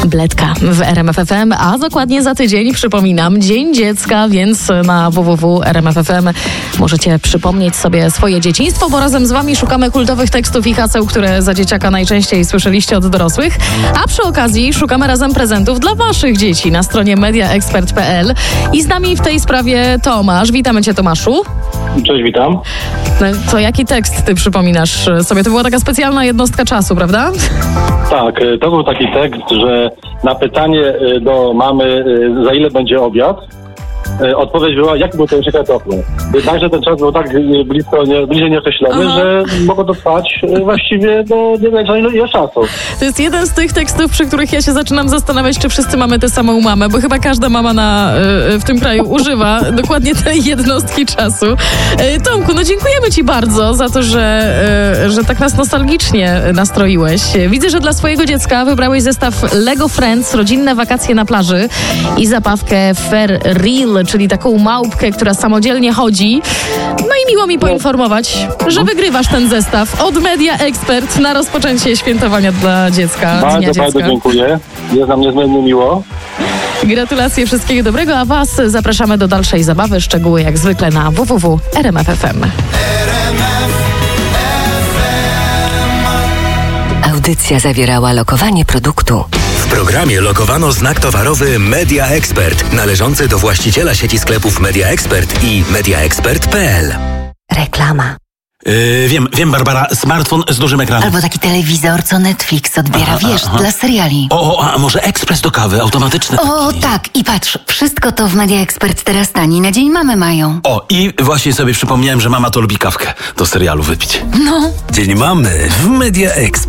Bledka w RMF FM, a dokładnie za tydzień, przypominam, Dzień Dziecka, więc na www.rmf.fm możecie przypomnieć sobie swoje dzieciństwo, bo razem z wami szukamy kultowych tekstów i haseł, które za dzieciaka najczęściej słyszeliście od dorosłych, a przy okazji szukamy razem prezentów dla waszych dzieci na stronie mediaexpert.pl i z nami w tej sprawie Tomasz. Witamy cię, Tomaszu. Cześć, witam. No, to jaki tekst ty przypominasz sobie? To była taka specjalna jednostka czasu, prawda? Tak, to był taki tekst, że na pytanie do mamy, za ile będzie obiad, odpowiedź była, jak było to jeszcze kartofle. Jednakże ten czas był tak bliżej nieokreślony, że mogło to trwać właściwie do niewiele ile czasu. To jest jeden z tych tekstów, przy których ja się zaczynam zastanawiać, czy wszyscy mamy tę samą mamę, bo chyba każda mama w tym kraju używa dokładnie tej jednostki czasu. Tomku, no dziękujemy ci bardzo za to, że tak nas nostalgicznie nastroiłeś. Widzę, że dla swojego dziecka wybrałeś zestaw Lego Friends, rodzinne wakacje na plaży i zabawkę Fair Real, czyli taką małpkę, która samodzielnie chodzi. No i miło mi poinformować, że wygrywasz ten zestaw od Media Expert na rozpoczęcie świętowania dla dziecka, Dnia Dziecka. Bardzo dziękuję. Jest nam niezmiernie miło. Gratulacje, wszystkiego dobrego, a was zapraszamy do dalszej zabawy. Szczegóły jak zwykle na www.rmf.fm. Audycja zawierała lokowanie produktu. W programie lokowano znak towarowy Media Expert, należący do właściciela sieci sklepów Media Expert i mediaexpert.pl. Reklama. Wiem, Barbara, smartfon z dużym ekranem. Albo taki telewizor, co Netflix odbiera, dla seriali. A może ekspres do kawy, automatyczny taki. O, tak, i patrz, wszystko to w Media Expert teraz taniej, na Dzień Mamy mają. I właśnie sobie przypomniałem, że mama to lubi kawkę do serialu wypić. No. Dzień Mamy w Media Expert.